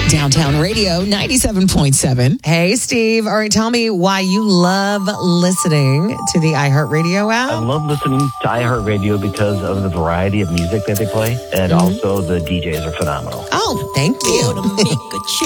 Downtown Radio 97.7. Hey, Steve. All right, tell me why you love listening to the iHeartRadio app. I love listening to iHeartRadio because of the variety of music that they play, and also the DJs are phenomenal. Oh, thank you.